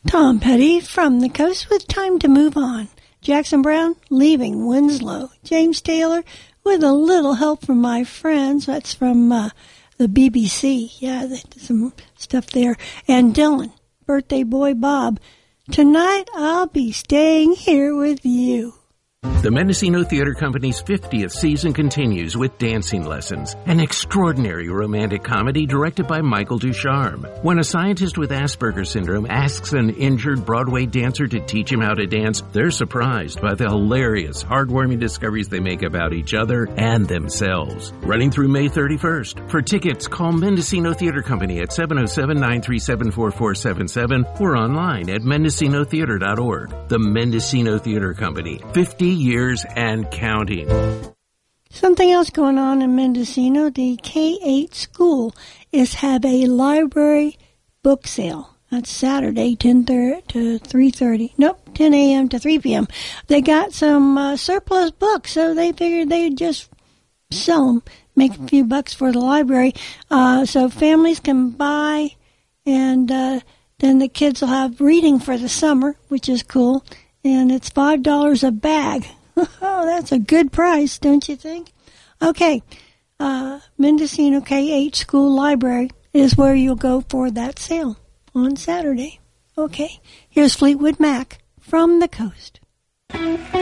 Tom Petty from the coast with Time to Move On. Jackson Brown leaving Winslow. James Taylor with a little help from my friends. That's from the BBC. Yeah, some stuff there. And Dylan, birthday boy Bob. Tonight I'll be staying here with you. The Mendocino Theater Company's 50th season continues with Dancing Lessons, an extraordinary romantic comedy directed by Michael Ducharme. When a scientist with Asperger's syndrome asks an injured Broadway dancer to teach him how to dance, they're surprised by the hilarious, heartwarming discoveries they make about each other and themselves. Running through May 31st. For tickets, call Mendocino Theater Company at 707-937-4477 or online at mendocinotheater.org. The Mendocino Theater Company, 50 years and counting. Something else going on in Mendocino. The K-8 school have a library book sale. That's Saturday, 10 to 3:30. Nope, 10 a.m. to 3 p.m. They got some surplus books, so they figured they'd just sell them, make a few bucks for the library. So families can buy, and then the kids will have reading for the summer, which is cool. And it's $5 a bag. Oh, that's a good price, don't you think? Okay, Mendocino K-8 School Library is where you'll go for that sale on Saturday. Okay, here's Fleetwood Mac from the coast.